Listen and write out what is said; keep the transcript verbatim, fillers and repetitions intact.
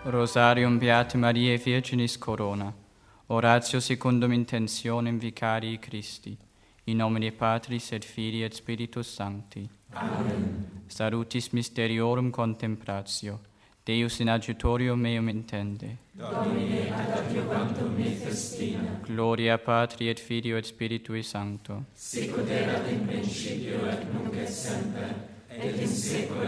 Rosarium Beate Mariae Virginis Corona. Oratio secundum intentionem Vicarii Christi. In nomine Patris et Filii et Spiritus Sancti. Amen. Salutis mysteriorum contemplatio. Deus in adjutorium meum intende. Domine ad adjuvantum me festina. Gloria Patri et Filio et Spiritui Sancto. Sicut erat in principio et nunc et semper et in saecula